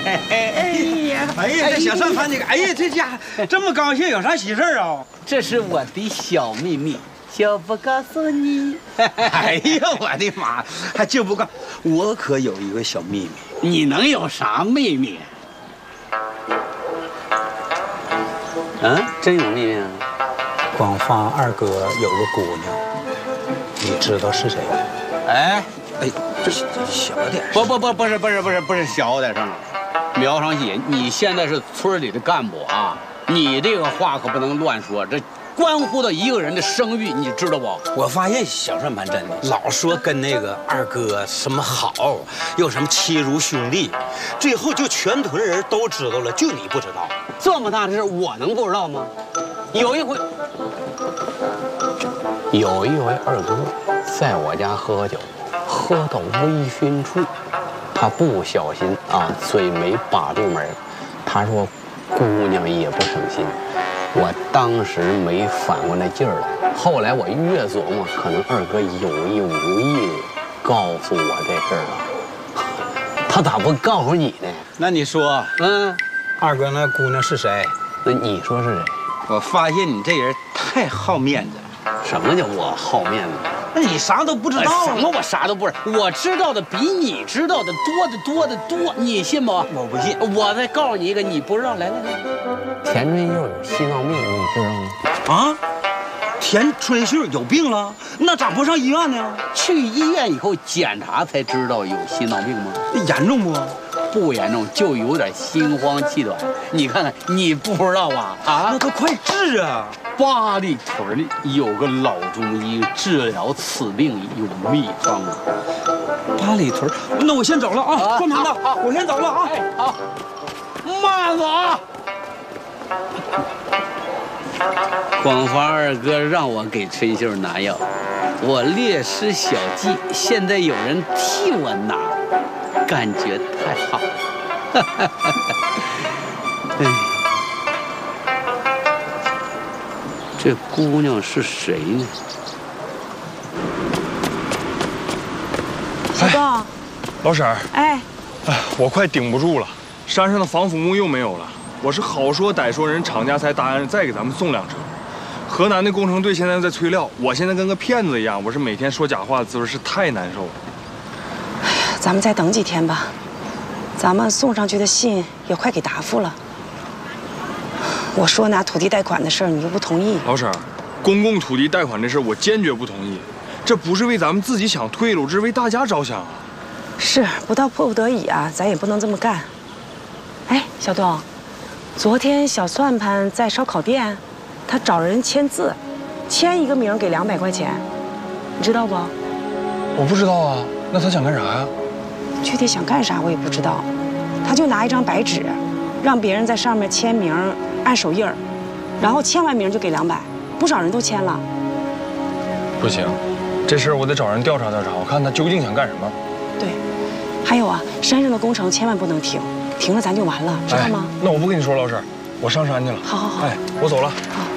哎呀，这小上盘这个，哎呀，这家伙这么高兴，有啥喜事啊？ 这是我的小秘密，就不告诉你。 哎呀，我的妈，还就不告，我可有一个小秘密。 你能有啥秘密？真有秘密啊！ 广芳二哥有个姑娘，你知道是谁吗？ 哎，这小点。 不是小点声。苗长喜，你现在是村里的干部啊，你这个话可不能乱说，这关乎到一个人的声誉，你知道不？ 我发现小算盘真的老说跟那个二哥什么好，又什么妻如兄弟，最后就全村人都知道了，就你不知道。 这么大的事，我能不知道吗？有一回，二哥在我家喝酒，喝到微醺处，他不小心嘴没把住门，他说姑娘也不省心。我当时没反过来劲儿来，后来我越琢磨，可能二哥有意无意的告诉我这事儿了。他咋不告诉你呢？ 那你说， 二哥那姑娘是谁？ 那你说是谁？ 我发现你这人太好面子了。 什么叫我好面子？ 那你啥都不知道？ 什么我啥都不知道？我知道的比你知道的多，你信不？ 我不信。 我再告诉你一个你不知道，来，田春秀有心脏病，你知道吗？ 啊？田春秀有病了？那咋不上医院呢？ 去医院以后检查才知道有心脏病吗？ 严重不？ 不严重，就有点心慌气短。你看看，你不知道吧？ 那都快治啊！ 八里屯里有个老中医治疗此病有秘方啊。 八里屯，那我先走了啊！关盘子，我先走了啊！ 好，慢走啊！广发二哥让我给春秀拿药，我略施小计，现在有人替我拿，感觉太好了。这姑娘是谁呢？ 小东， 老婶儿， 哎， 我快顶不住了，山上的防腐木又没有了。我是好说歹说，人厂家才答应再给咱们送2车。河南的工程队现在在催料，我现在跟个骗子一样，我是每天说假话的滋味是太难受了。 哎呀，咱们再等几天吧，咱们送上去的信也快给答复了。我说拿土地贷款的事儿，你又不同意。 老婶儿，公共土地贷款这事我坚决不同意，这不是为咱们自己想退路，这是为大家着想啊。 是，不到迫不得已啊，咱也不能这么干。哎，小东，昨天小算盘在烧烤店，他找人签字，签一个名给200块钱，你知道不？ 我不知道啊，那他想干啥呀？ 具体想干啥我也不知道，他就拿一张白纸，让别人在上面签名，按手印儿，然后签完名就给200，不少人都签了。 不行，这事儿我得找人调查调查，我看他究竟想干什么。 对，还有啊，山上的工程千万不能停，停了咱就完了，知道吗？ 那我不跟你说，老婶儿，我上山去了。 好。 我走了。 好。